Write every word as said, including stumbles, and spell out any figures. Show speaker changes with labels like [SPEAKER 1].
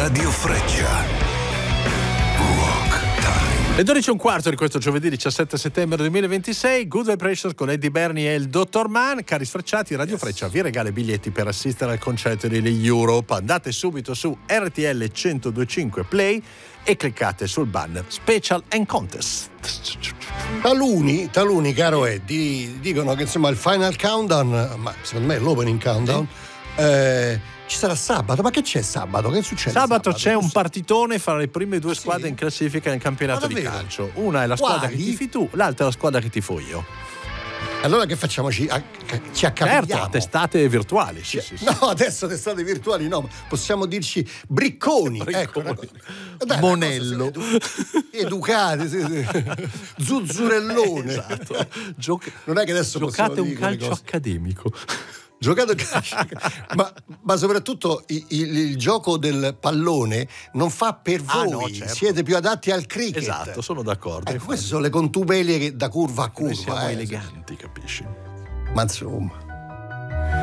[SPEAKER 1] Radio Freccia.
[SPEAKER 2] Le dodici e un quarto di questo giovedì diciassette settembre duemilaventisei, Good Vibrations con Eddie Bernie e il Dottor Mann. Cari sfrecciati, Radio yes. Freccia vi regala i biglietti per assistere al concerto degli Europe. Andate subito su R T L centodue e cinque Play e cliccate sul banner Special and Contest.
[SPEAKER 3] Taluni, taluni, caro Eddie, dicono che insomma il final countdown, ma secondo me è l'opening countdown, sì. eh, ci sarà sabato. Ma che c'è sabato? Che succede?
[SPEAKER 2] Sabato,
[SPEAKER 3] sabato?
[SPEAKER 2] c'è un partitone fra le prime due squadre sì. in classifica nel campionato di calcio. Una è la squadra Quali? che tifi tu, l'altra è la squadra che tifo io.
[SPEAKER 3] Allora che facciamo? Ci, a, ci accapigliamo?
[SPEAKER 2] Certo, a testate virtuali. Sì, sì, sì.
[SPEAKER 3] No, adesso testate virtuali no, possiamo dirci bricconi.
[SPEAKER 2] bricconi.
[SPEAKER 3] Ecco, dai,
[SPEAKER 2] Monello.
[SPEAKER 3] Edu- educati, sì, sì. Zuzzurellone.
[SPEAKER 2] Esatto. Gioc-
[SPEAKER 3] non è che adesso
[SPEAKER 2] giocate un calcio accademico.
[SPEAKER 3] Giocato calcio, ma, ma soprattutto il, il, il gioco del pallone non fa per voi, ah, no, certo. siete più adatti al cricket.
[SPEAKER 2] Esatto, sono d'accordo.
[SPEAKER 3] Ecco, queste sono le contubelie che da curva a curva.
[SPEAKER 2] Noi siamo
[SPEAKER 3] eh,
[SPEAKER 2] eleganti, capisci?
[SPEAKER 3] Ma insomma.